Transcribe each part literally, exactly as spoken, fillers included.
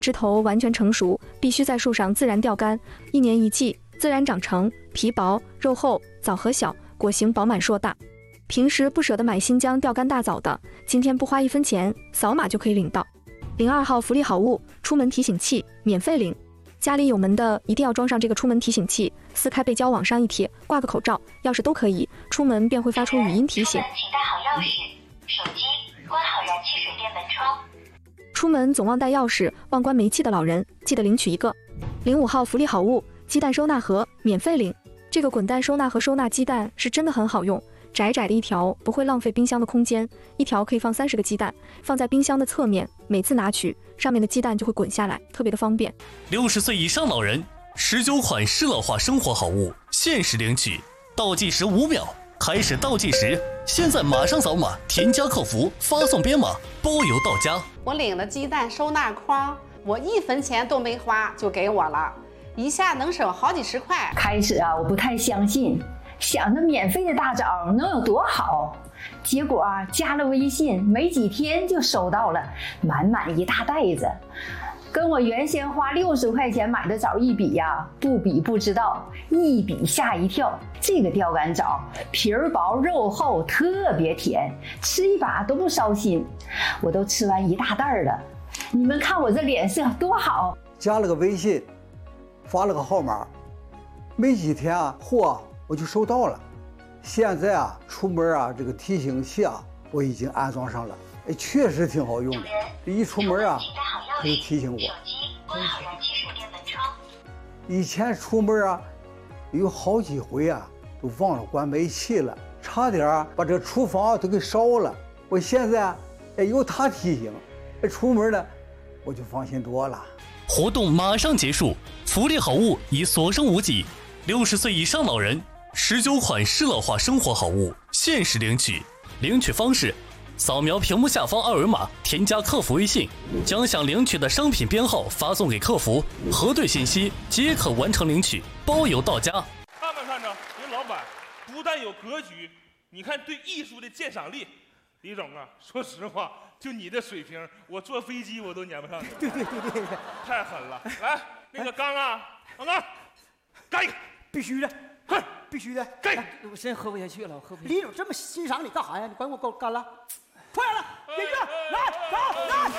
枝头完全成熟，必须在树上自然掉干，一年一季，自然长成，皮薄肉厚，枣核小，果形饱满硕大。平时不舍得买新疆钓干大枣的，今天不花一分钱，扫码就可以领到。零二号福利好物，出门提醒器，免费领。家里有门的一定要装上这个出门提醒器，撕开背胶往上一贴，挂个口罩、钥匙都可以，出门便会发出语音提醒。 请带好钥匙、手机，关好燃气水电门窗。 出门总忘带钥匙、忘关煤气的老人，记得领取一个。零五号福利好物，鸡蛋收纳盒，免费领。这个滚蛋收纳盒收纳鸡蛋是真的很好用。窄窄的一条，不会浪费冰箱的空间，一条可以放三十个鸡蛋，放在冰箱的侧面，每次拿取，上面的鸡蛋就会滚下来，特别的方便。 六十岁以上老人，十九款适老化生活好物，限时领取，倒计时五秒，开始倒计时，现在马上扫码，添加客服，发送编码，包邮到家。 我领了鸡蛋收纳筐，我一分钱都没花就给我了，一下能省好几十块。 开始啊，我不太相信。想着免费的大枣能有多好，结果啊，加了微信没几天就收到了满满一大袋子，跟我原先花六十块钱买的枣一比呀、啊，不比不知道，一比吓一跳。这个钓干枣皮儿薄肉厚，特别甜，吃一把都不烧心，我都吃完一大袋了。你们看我这脸色多好！ 加了个微信，发了个号码，没几天啊，货我就收到了。现在啊，出门啊，这个提醒器啊，我已经安装上了，哎，确实挺好用的。一出门啊，它就提醒我。 手机关好燃气水电门窗。 以前出门啊，有好几回啊，都忘了关煤气了，差点啊把这厨房都给烧了。我现在哎有它提醒，哎出门呢，我就放心多了。 活动马上结束，福利好物已所剩无几。六十岁以上老人。十九款适老化生活好物，限时领取。领取方式：扫描屏幕下方二维码，添加客服微信，将想领取的商品编号发送给客服，核对信息即可完成领取，包邮到家。 看没看着，人老板不但有格局，你看对艺术的鉴赏力。李总啊，说实话，就你的水平，我坐飞机我都撵不上你。 对对对对对， 太狠了！来，那个刚啊，刚刚，干一个， 必须的。 快， 必须的！ 干！ 我真喝不下去了，我喝不下去。李总这么欣赏你干啥呀？你管我够干了？快了，音乐来，走，来，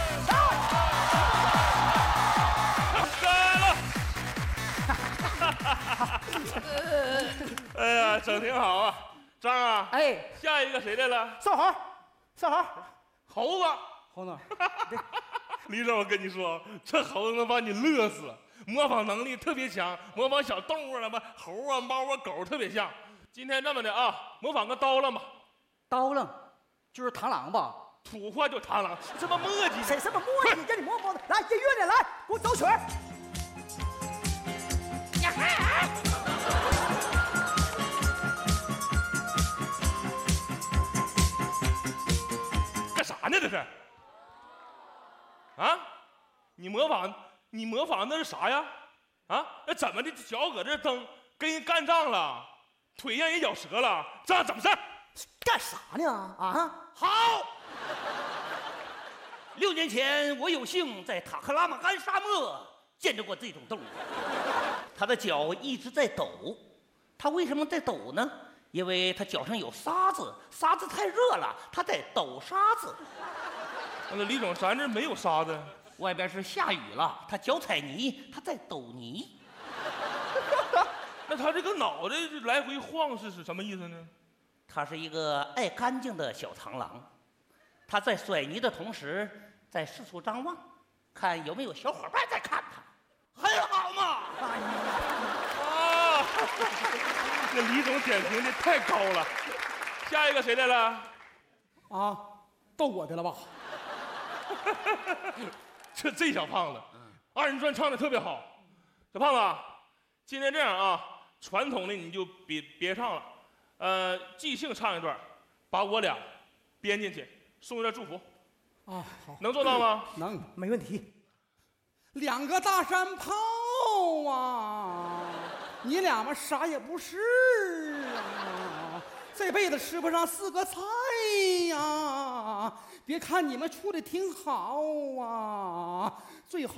干了！哎呀，整挺好啊，张啊！ 哎， 下一个谁来了？ 少豪，少豪， 猴子， 猴子。 李总，我跟你说，这猴子能把你乐死。模仿能力特别强，模仿小动物啊，什么猴啊、猫啊、狗特别像。今天这么的啊，模仿个刀郎吧。 刀郎，就是螳螂吧？ 土话就螳螂，这么磨叽。 谁这么磨叽？跟你磨磨的。来，音乐呢？来，给我走曲儿。 干啥呢？这是？啊？你模仿？你模仿那是啥呀？啊，那怎么的？脚搁这蹬，跟人干仗了，腿让人咬折了，这样怎么事？ 干啥呢？啊， 好。六年前，我有幸在塔克拉玛干沙漠见着过这种动物，它的脚一直在抖。它为什么在抖呢？因为它脚上有沙子，沙子太热了，它在抖沙子。 那李总，咱这没有沙子。 外边是下雨了，他脚踩泥，他在抖泥。 那他这个脑袋来回晃是是什么意思呢？ 他是一个爱干净的小螳螂，他在甩泥的同时，在四处张望，看有没有小伙伴在看他。很好嘛！ 啊，这李总点评的太高了。下一个谁来了？ 啊，到我的了吧？ 这这小胖子，二人转唱的特别好。小胖子，今天这样啊，传统的你就别别唱了，呃，即兴唱一段，把我俩编进去，送一段祝福。 啊，好， 能做到吗？ 能，没问题。两个大山炮啊，你俩嘛啥也不是啊，这辈子吃不上四个菜呀。别看你们处的挺好啊，最后。